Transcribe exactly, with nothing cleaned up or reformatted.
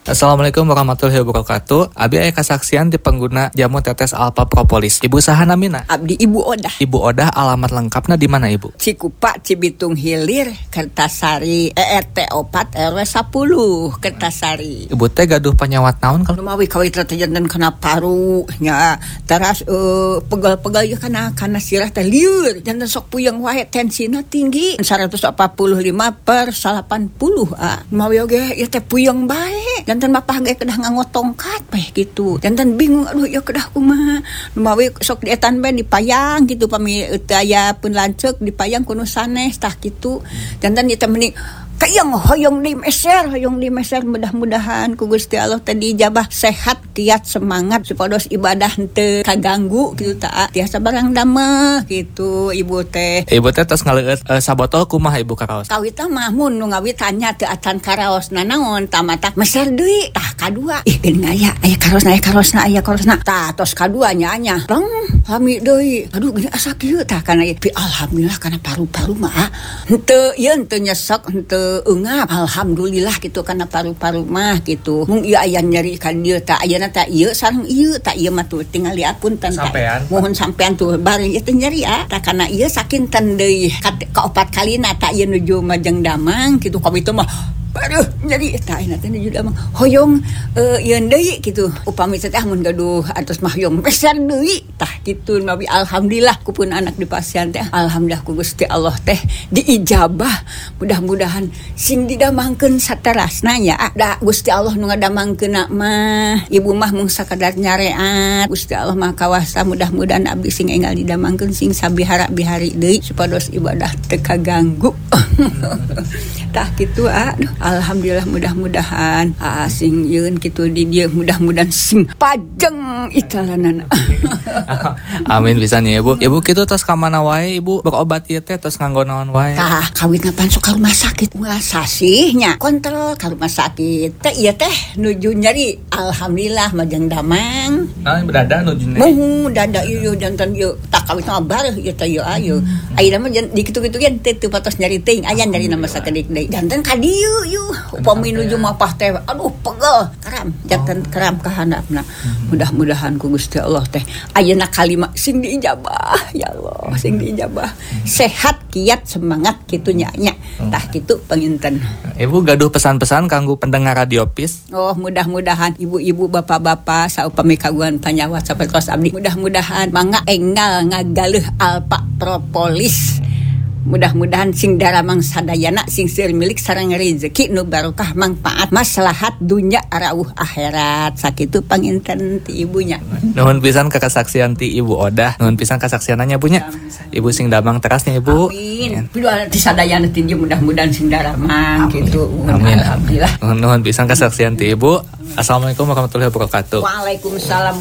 Assalamualaikum warahmatullahi wabarakatuh. Abi aya kasaksian di pengguna jamu tetes Alpha Propolis. Ibu saha namina? Abdi Ibu Odah. Ibu Odah, alamat lengkapnya di mana Ibu? Cikupa, Cibitung Hilir, Kertasari, E R T opat R W sepuluh, Kertasari. Ibu teh gaduh penyawat naon kalau Lumawi kawit rata jantan kena paru nya teras uh, pegal-pegal ya kana kana sirah teh lieur jantan sok puyeng wae tensina tinggi seratus empat puluh lima per delapan puluh ah lumawi oge ya teh puyeng bae jantan mapah ge kedah nganggo tongkat bae gitu jantan bingung aduh ya kedah kumaha lumawi sok dietan bae dipayang gitu pami teu aya pun lanceuk dipayang kuno sanes tah kitu jantan ieu teh meni kayang hoyong di meser, hoyong di meser mudah-mudahan ku Gusti Allah tadi dijabah sehat, kiat, semangat supados ibadah henteu kaganggu gitu ta. Tiasa barang dameh gitu ibu teh. Ibu teh tos ngaleueut uh, sabotol kumaha Ibu karaos? Kawit mah mun nu ngawit tanya teu atan karaosna naon tamata meser deui tah kadua. Ih geuning aya aya karosna aya karosna aya karosna. Tah tos kadua nya nya. Reng lami deui. Aduh geuning asa kieu tah kana pi alhamdulillah kana paru-paru mah henteu ieu henteu nyesek henteu ungap alhamdulillah gitu karena paru-paru mah gitu mung ieu aya nyeri ka dieu tah ayeuna tah ieu sareng ieu tah ieu mah tuh tinggal diapunten sampean mohon sampean tuh bari ieu teh nyeri ah tah kana ieu sakinten deui ka opat kalina tah ieu nuju Majeng Damang gitu ka itu mah aduh nyeri tah ayeuna teh nuju Damang hoyong uh, ieu deui gitu upami teh mun gaduh atos mah hoyong peser deui tah kitu nabi alhamdulillah kupun anak di pasien teh alhamdulillah ku Gusti Allah teh diijabah mudah-mudahan sing didamangkeun saterasna nya da Gusti Allah nu ngadamangkeunna mah ibu mah mung sakadar nyareat Gusti Allah mah kawasa mudah-mudahan abdi sing enggal didamangkeun sing sabihara-bihari deui supados ibadah teu kaganggu tah kitu aduh alhamdulillah mudah-mudahan ah, sing yeun kitu di dieu mudah-mudahan sing pajeng italanana amin pisan ya Ibu. Ibu kitu tos ka mana wae Ibu berobat ieu teh tos nganggo naon wae? Tah kawit ngapan sok ka rumah sakit wah sasihnya kontrol ka rumah sakit teh ieu teh nuju nyeri alhamdulillah Majeng Damang nah berada nuju nya mau dada ieu jantan ieu tak kawit mah bareuh ieu teh ieu ayeuna ayeuna mah di kitu-kitu gen teu patos nyeri teuing aya nyeri nama sakedik deui jantan ka dieu ieu upami nuju mapah teh aduh pegel karam jantan karam ka handapna mudah-mudahan ku Gusti Allah teh ayeuna kalimat sing diijabah ya Allah sing diijabah sehat kiat semangat kitu nya nya tah kitu panginten. Ibu gaduh pesan-pesan kanggo pendengar Radio Peace. Oh mudah-mudahan ibu-ibu bapak-bapak saupami kagungan panyawat sapertos abdi mudah-mudahan mangga enggal ngagaleuh Alpha Propolis. Mudah-mudahan sing daramang sadayana sing seueur milik sareng rezeki nu barokah manfaat maslahat dunya arauh akhirat sakitu panginten ti ibunya. Nuhun pisan ka kasaksian ti Ibu Odah. Nuhun pisan kasaksiananya Bunya. Ibu sing damang terasnya Ibu. Amin. Piduh ti sadayana ti mudah-mudahan sing daramang kitu. Amin. Alhamdulillah. Nuhun pisan kasaksian ti Ibu. Assalamualaikum warahmatullahi wabarakatuh. Waalaikumsalam.